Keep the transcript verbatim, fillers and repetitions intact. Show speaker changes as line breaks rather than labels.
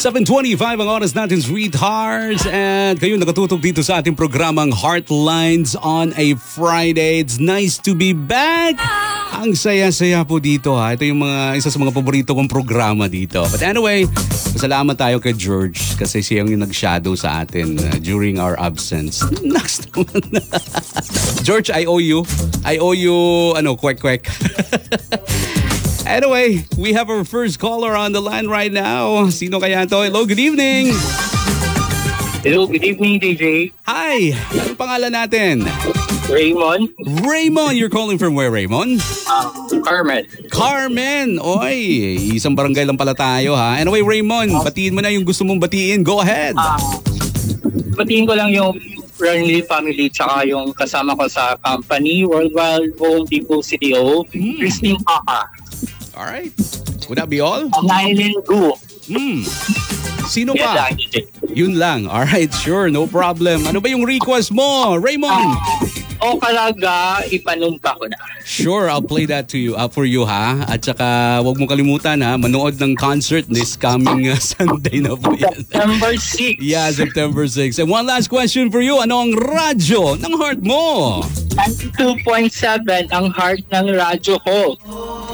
seven twenty-five ang oras natin, sweethearts. And kayo nakatutok dito sa ating programang Heartlines on a Friday. It's nice to be back. Ang saya-saya po dito ha. Ito yung mga isa sa mga paborito kong programa dito. But anyway, salamat tayo kay George kasi siya yung nag-shadow sa atin uh, during our absence. Next naman. George, I owe you. I owe you, ano, kwek-kwek. Anyway, we have our first caller on the line right now. Sino kaya to? Hello, good evening.
Hello, good evening, D J.
Hi, ano pangalan natin?
Raymond.
Raymond, you're calling from where, Raymond?
Uh, Carmen.
Carmen, oy, isang barangay lang pala tayo ha. Anyway, Raymond, batiin mo na yung gusto mong batiin. Go ahead.
Uh, batiin ko lang yung Burnley family tsaka yung kasama ko sa company, Worldwide Home Depot C D O, mm. Christine Paka.
Alright. Would that be all?
Nailin Gu.
Hmm. Sino
Yan
pa?
lang, D J.
Yun lang. Alright, sure. No problem. Ano ba yung request mo, Raymond?
O kalaga, ipanumpa ko na.
Sure, I'll play that to you, uh, for you ha. At saka huwag mo kalimutan ha, manood ng concert this coming uh, Sunday na po yan.
September sixth.
Yeah, September sixth. And one last question for you. Ano ang radyo ng heart mo?
ninety-two point seven ang heart ng radyo ko.